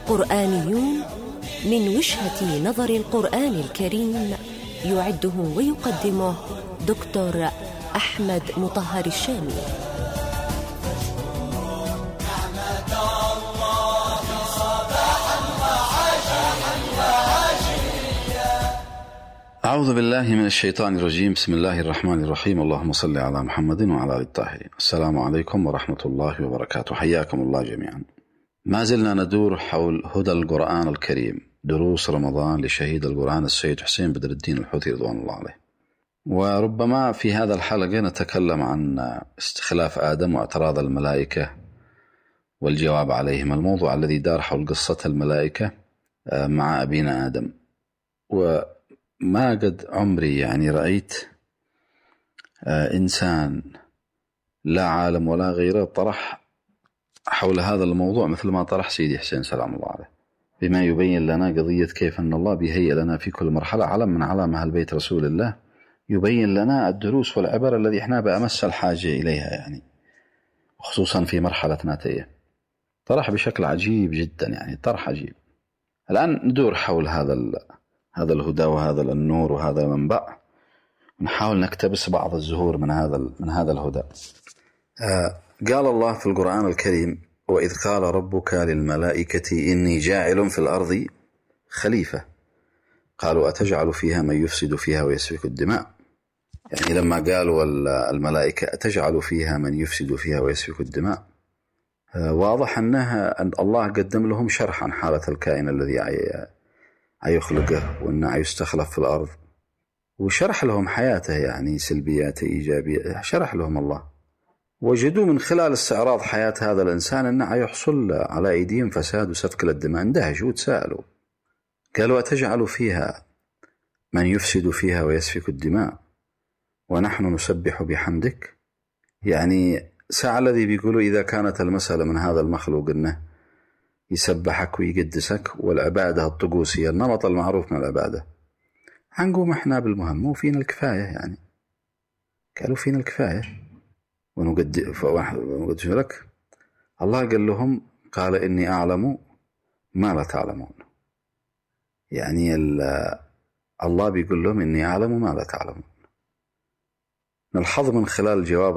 قرآنيون من وجهة نظر القرآن الكريم، يعده ويقدمه دكتور أحمد مطهر الشامي. أعوذ بالله من الشيطان الرجيم. بسم الله الرحمن الرحيم. اللهم صل على محمد وعلى آل الطاهرين. السلام عليكم ورحمة الله وبركاته. حياكم الله جميعا. ما زلنا ندور حول هدى القرآن الكريم، دروس رمضان لشهيد القرآن السيد حسين بدر الدين الحوثي رضوان الله عليه. وربما في هذا الحلقة نتكلم عن استخلاف آدم واعتراض الملائكة والجواب عليهم، الموضوع الذي دار حول قصة الملائكة مع أبينا آدم. وما قد عمري رأيت إنسان لا عالم ولا غيره طرح حول هذا الموضوع مثل ما طرح سيدي حسين سلام الله عليه، بما يبين لنا قضية كيف أن الله بيهيئ لنا في كل مرحلة علم من علام أهل بيت رسول الله، يبين لنا الدروس والعبر الذي احنا بأمس الحاجة إليها، خصوصا في مرحلة ناتية. طرح بشكل عجيب جدا، طرح عجيب. الآن ندور حول هذا الهدى وهذا النور وهذا المنبع، ونحاول نكتبس بعض الزهور من هذا الهدى. قال الله في القرآن الكريم: وإذ قال ربك للملائكة إني جاعل في الأرض خليفة قالوا أتجعل فيها من يفسد فيها ويسفك الدماء. لما قالوا الملائكة أتجعل فيها من يفسد فيها ويسفك الدماء، واضح أن الله قدم لهم شرح عن حالة الكائن الذي يخلقه وأنه يستخلف في الأرض، وشرح لهم حياته، سلبياته إيجابية، شرح لهم الله. وجدوا من خلال استعراض حياة هذا الإنسان أنه يحصل على أيديهم فساد وسفك للدماء. اندهشوا وتساءلوا، قالوا أتجعل فيها من يفسد فيها ويسفك الدماء ونحن نسبح بحمدك. ساعة الذي بيقولوا إذا كانت المسألة من هذا المخلوق أنه يسبحك ويقدسك والعبادة الطقوسية النمط المعروف من العبادة، هنقوم احنا بالمهم وفينا الكفاية. قالوا فينا الكفاية ونقدس لك. الله قال لهم: قال إني أعلم ما لا تعلمون. الله بيقول لهم إني أعلم ما لا تعلمون. نلحظ من خلال جواب